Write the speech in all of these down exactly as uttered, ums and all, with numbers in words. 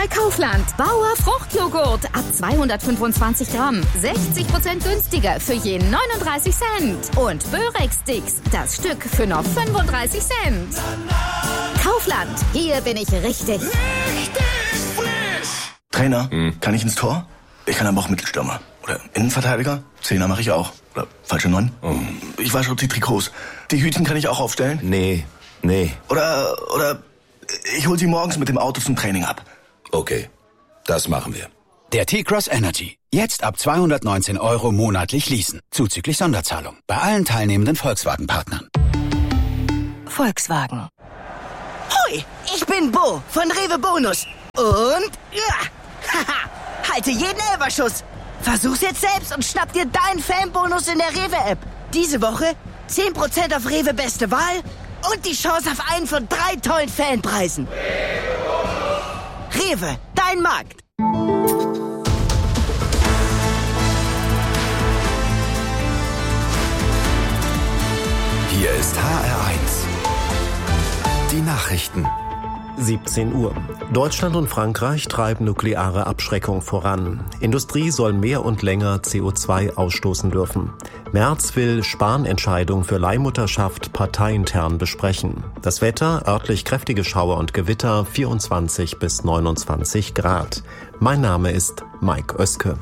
bei Kaufland. Bauer Fruchtjoghurt ab zweihundertfünfundzwanzig Gramm. sechzig Prozent günstiger für je neununddreißig Cent. Und Börex-Sticks, das Stück für noch fünfunddreißig Cent. Kaufland, hier bin ich richtig. Richtig frisch. Trainer, hm. kann ich ins Tor? Ich kann aber auch Mittelstürmer. Oder Innenverteidiger? Zehner mache ich auch. Oder falsche Neun? Oh. Ich wasche auch die Trikots. Die Hütchen kann ich auch aufstellen? Nee, nee. Oder, oder ich hol sie morgens mit dem Auto zum Training ab. Okay, das machen wir. Der T-Cross Energy. Jetzt ab zweihundertneunzehn Euro monatlich leasen. Zuzüglich Sonderzahlung. Bei allen teilnehmenden Volkswagen-Partnern. Volkswagen. Hoi, ich bin Bo von Rewe Bonus. Und, ja, haha, halte jeden Elberschuss. Versuch's jetzt selbst und schnapp dir deinen Fanbonus in der Rewe-App. Diese Woche zehn Prozent auf Rewe Beste Wahl und die Chance auf einen von drei tollen Fanpreisen. Rewe, dein Markt. Hier ist H R eins. Die Nachrichten. siebzehn Uhr. Deutschland und Frankreich treiben nukleare Abschreckung voran. Industrie soll mehr und länger C O zwei ausstoßen dürfen. Merz will Spahn-Entscheidung für Leihmutterschaft parteiintern besprechen. Das Wetter, örtlich kräftige Schauer und Gewitter, vierundzwanzig bis neunundzwanzig Grad. Mein Name ist Mike Oeske.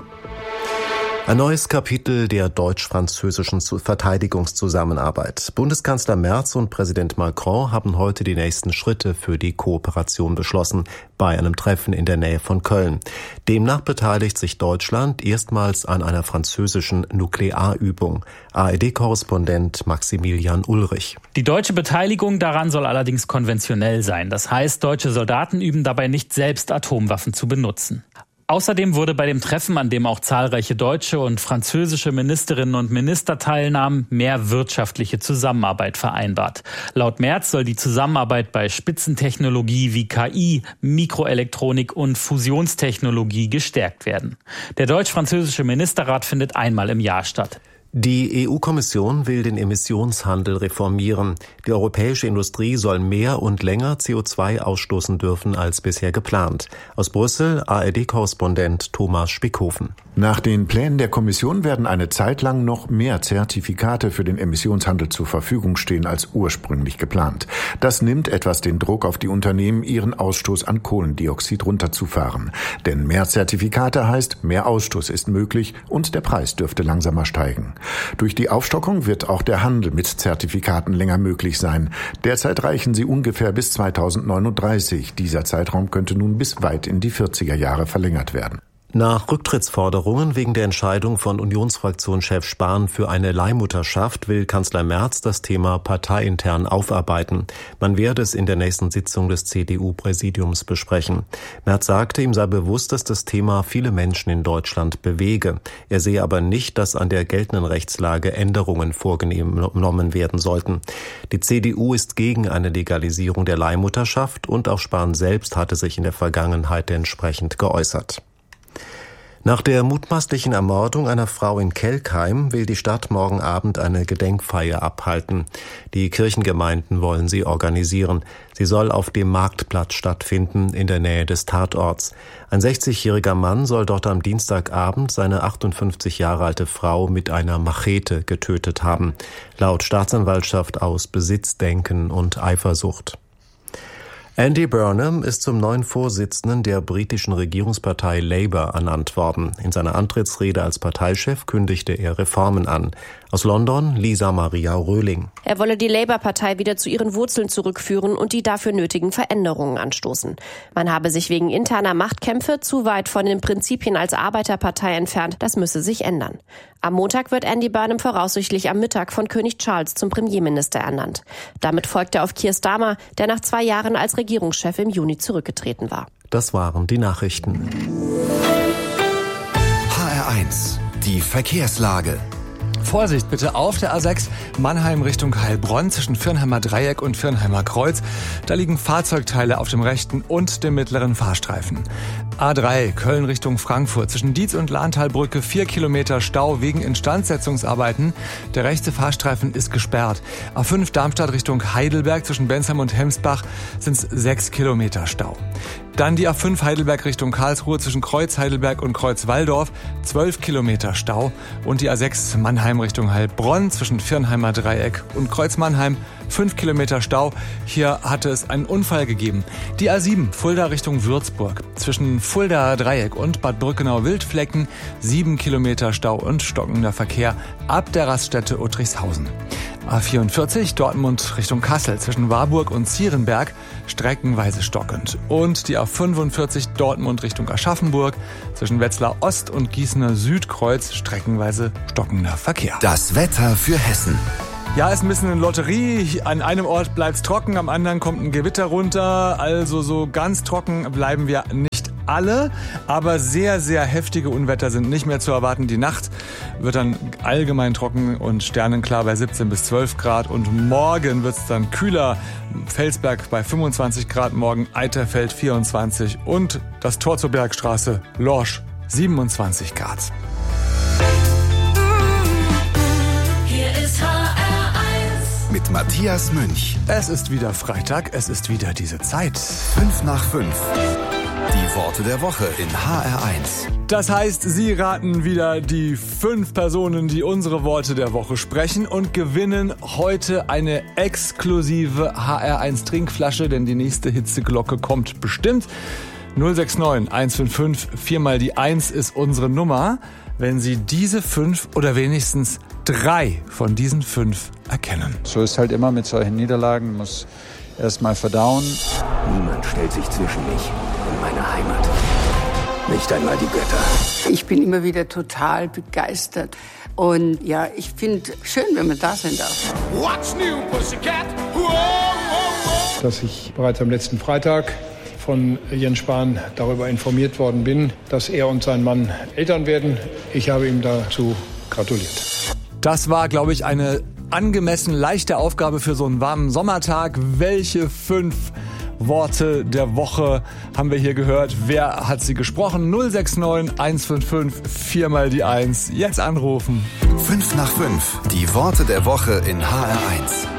Ein neues Kapitel der deutsch-französischen Verteidigungszusammenarbeit. Bundeskanzler Merz und Präsident Macron haben heute die nächsten Schritte für die Kooperation beschlossen, bei einem Treffen in der Nähe von Köln. Demnach beteiligt sich Deutschland erstmals an einer französischen Nuklearübung. A R D-Korrespondent Maximilian Ulrich. Die deutsche Beteiligung daran soll allerdings konventionell sein. Das heißt, deutsche Soldaten üben dabei nicht selbst Atomwaffen zu benutzen. Außerdem wurde bei dem Treffen, an dem auch zahlreiche deutsche und französische Ministerinnen und Minister teilnahmen, mehr wirtschaftliche Zusammenarbeit vereinbart. Laut Merz soll die Zusammenarbeit bei Spitzentechnologie wie K I, Mikroelektronik und Fusionstechnologie gestärkt werden. Der deutsch-französische Ministerrat findet einmal im Jahr statt. Die E U-Kommission will den Emissionshandel reformieren. Die europäische Industrie soll mehr und länger C O zwei ausstoßen dürfen als bisher geplant. Aus Brüssel A R D-Korrespondent Thomas Spickhofen. Nach den Plänen der Kommission werden eine Zeit lang noch mehr Zertifikate für den Emissionshandel zur Verfügung stehen als ursprünglich geplant. Das nimmt etwas den Druck auf die Unternehmen, ihren Ausstoß an Kohlendioxid runterzufahren. Denn mehr Zertifikate heißt, mehr Ausstoß ist möglich und der Preis dürfte langsamer steigen. Durch die Aufstockung wird auch der Handel mit Zertifikaten länger möglich sein. Derzeit reichen sie ungefähr bis zweitausendneununddreißig. Dieser Zeitraum könnte nun bis weit in die vierziger Jahre verlängert werden. Nach Rücktrittsforderungen wegen der Entscheidung von Unionsfraktionschef Spahn für eine Leihmutterschaft will Kanzler Merz das Thema parteiintern aufarbeiten. Man werde es in der nächsten Sitzung des C D U-Präsidiums besprechen. Merz sagte, ihm sei bewusst, dass das Thema viele Menschen in Deutschland bewege. Er sehe aber nicht, dass an der geltenden Rechtslage Änderungen vorgenommen werden sollten. Die C D U ist gegen eine Legalisierung der Leihmutterschaft und auch Spahn selbst hatte sich in der Vergangenheit entsprechend geäußert. Nach der mutmaßlichen Ermordung einer Frau in Kelkheim will die Stadt morgen Abend eine Gedenkfeier abhalten. Die Kirchengemeinden wollen sie organisieren. Sie soll auf dem Marktplatz stattfinden, in der Nähe des Tatorts. Ein sechzigjähriger Mann soll dort am Dienstagabend seine achtundfünfzig Jahre alte Frau mit einer Machete getötet haben. Laut Staatsanwaltschaft aus Besitzdenken und Eifersucht. Andy Burnham ist zum neuen Vorsitzenden der britischen Regierungspartei Labour ernannt worden. In seiner Antrittsrede als Parteichef kündigte er Reformen an. Aus London Lisa Maria Röhling. Er wolle die Labour-Partei wieder zu ihren Wurzeln zurückführen und die dafür nötigen Veränderungen anstoßen. Man habe sich wegen interner Machtkämpfe zu weit von den Prinzipien als Arbeiterpartei entfernt. Das müsse sich ändern. Am Montag wird Andy Burnham voraussichtlich am Mittag von König Charles zum Premierminister ernannt. Damit folgt er auf Keir Starmer, der nach zwei Jahren als Regierungschef im Juni zurückgetreten war. Das waren die Nachrichten. H R eins, die Verkehrslage. Vorsicht bitte auf der A sechs Mannheim Richtung Heilbronn zwischen Firnheimer Dreieck und Firnheimer Kreuz. Da liegen Fahrzeugteile auf dem rechten und dem mittleren Fahrstreifen. A drei Köln Richtung Frankfurt zwischen Dietz und Lahntalbrücke vier Kilometer Stau wegen Instandsetzungsarbeiten. Der rechte Fahrstreifen ist gesperrt. A fünf Darmstadt Richtung Heidelberg zwischen Bensheim und Hemsbach sind es sechs Kilometer Stau. Dann die A fünf Heidelberg Richtung Karlsruhe zwischen Kreuz Heidelberg und Kreuz Walldorf, zwölf Kilometer Stau. Und die A sechs Mannheim Richtung Heilbronn zwischen Viernheimer Dreieck und Kreuz Mannheim, fünf Kilometer Stau. Hier hatte es einen Unfall gegeben. Die A sieben Fulda Richtung Würzburg zwischen Fulda Dreieck und Bad Brückenau-Wildflecken, sieben Kilometer Stau und stockender Verkehr ab der Raststätte Uttrichshausen. A vierundvierzig Dortmund Richtung Kassel zwischen Warburg und Zierenberg, streckenweise stockend. Und die A fünfundvierzig Dortmund Richtung Aschaffenburg zwischen Wetzlar Ost und Gießener Südkreuz, streckenweise stockender Verkehr. Das Wetter für Hessen. Ja, ist ein bisschen eine Lotterie. An einem Ort bleibt's trocken, am anderen kommt ein Gewitter runter. Also so ganz trocken bleiben wir nicht alle. Aber sehr, sehr heftige Unwetter sind nicht mehr zu erwarten. Die Nacht wird dann allgemein trocken und sternenklar bei siebzehn bis zwölf Grad. Und morgen wird's dann kühler. Felsberg bei fünfundzwanzig Grad morgen, Eiterfeld vierundzwanzig und das Tor zur Bergstraße Lorsch siebenundzwanzig Grad. Mit Matthias Münch. Es ist wieder Freitag, es ist wieder diese Zeit. Fünf nach fünf. Die Worte der Woche in H R eins. Das heißt, Sie raten wieder die fünf Personen, die unsere Worte der Woche sprechen und gewinnen heute eine exklusive H R eins Trinkflasche, denn die nächste Hitzeglocke kommt bestimmt. null sechs neun eins fünf fünf vier mal die eins ist unsere Nummer. Wenn Sie diese fünf oder wenigstens drei von diesen fünf erkennen. So ist halt immer mit solchen Niederlagen, muss erst mal verdauen. Niemand stellt sich zwischen mich und meine Heimat. Nicht einmal die Götter. Ich bin immer wieder total begeistert. Und ja, ich finde schön, wenn man da sein darf. What's new, Pussycat? Whoa, whoa, whoa. Dass ich bereits am letzten Freitag von Jens Spahn darüber informiert worden bin, dass er und sein Mann Eltern werden. Ich habe ihm dazu gratuliert. Das war, glaube ich, eine angemessen leichte Aufgabe für so einen warmen Sommertag. Welche fünf Worte der Woche haben wir hier gehört? Wer hat sie gesprochen? null sechs neun eins fünf fünf vier mal die eins. Jetzt anrufen. Fünf nach fünf. Die Worte der Woche in H R eins.